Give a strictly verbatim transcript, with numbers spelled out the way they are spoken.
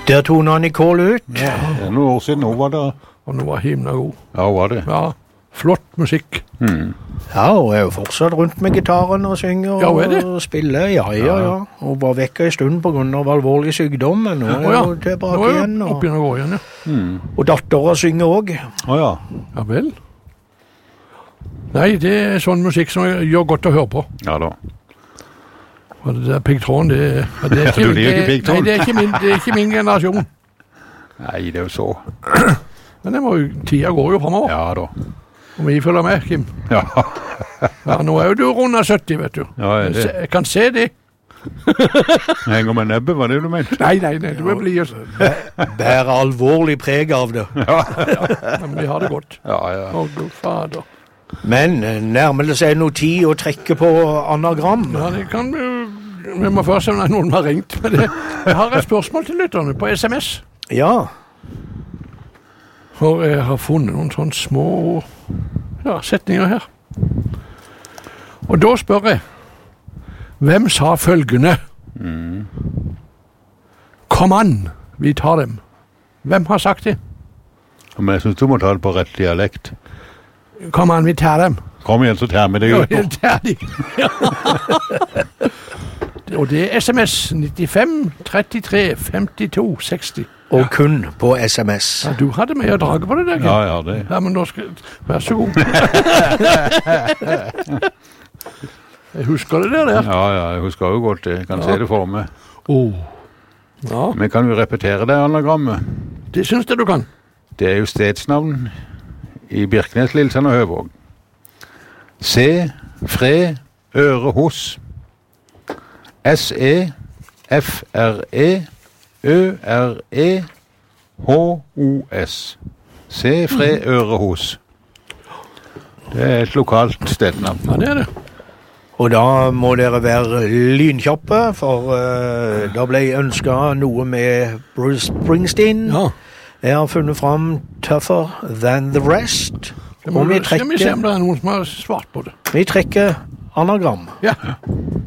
Der toner Nicole ut. Ja, det er noen år siden hun var der. Og nå var himla god. Ja, hun var det. Ja, flott musikk. Mm. Ja, hun er jo fortsatt rundt med gitaren og synger Ja, hun er det. og spiller. Ja, ja, ja. Hun var vekk en stund på grunn av alvorlig sykdom, men nå er Å ja, hun tilbake nå er igjen. hun Og, opp igjen og går igjen, ja. Mm. og datteren synger også. Å ja. Ja vel. Nei, det er sånn musikk som gjør godt å høre på. Ja da. Og det der piggtråden, det, ja, det er Ja, ikke, du liker det, piggtråd. nei, det er ikke min, det er ikke min generasjon. Nei, det er jo så. Men det må jo, tida går jo fremover. Ja da. Og vi følger med, Kim. Ja. Ja, nå er jo du rundt sytti, vet du. Ja, er det. Jeg kan se det. Henger med nebbet, var det du mente? Nei, nei, nei, du er blid. og- Bærer alvorlig preg av det. Ja, men vi har det godt. Ja, ja. Å, Gud fader. Men eh, nærmer det seg noe tid å trekke på anagram? Ja, det kan vi jo... Vi må først se om det er noen har ringt med det. Jeg har et spørsmål til lytterne på sms. Ja, For jeg har funnet noen sånne små ja, setninger her. Og da spør jeg, hvem sa følgende? Mm. Kom an, vi tar dem. Hvem har sagt det? Men jeg synes du må ta det på rett dialekt. Kom an, vi tar dem. Kom igjen, så tar vi det Ja, ut. helt ærlig. Og det er sms nittifem trettitre femtito seksti. og kun på sms. Ja, du hadde med å drage på det der. Ja, ja, det. Ja, men da skal... Vær så god. Jeg husker det der der. Ja, ja, jeg husker jo godt det. Jeg kan Ja. se det for meg. Oh. Ja, Vi kan jo repetere det anagrammet. det synes jeg du kan. Det er jo stedsnavn i Birkenes, Lillesand og Høvåg. Se, fre, øre hos. S E, F R E, Ø R E, H O S. Se, fre, øre hos. Det er et lokalt stednavn. Ja, det er det. Og da må dere være lynkjappe, for uh, da ble ønsket noe med Bruce Springsteen. Ja. Jeg har funnet frem Tougher Than The Rest. Det må Og vi vi, skal vi se om trekker, det er noen som har svart på det. vi trekker anagram. Ja.